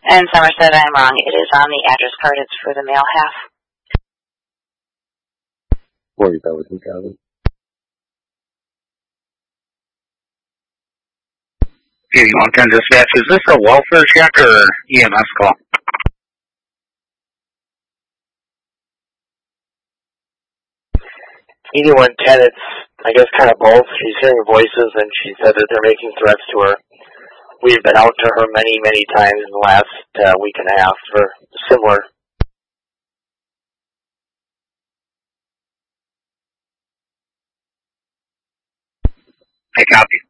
And Summer said I'm wrong. It is on the address card. It's for the male half. 40,000. 8110 dispatch, is this a welfare check or EMS call? Anyone it's, I guess, kind of both. She's hearing voices, and she said that they're making threats to her. We've been out to her many, many times in the last week and a half for similar. I copy.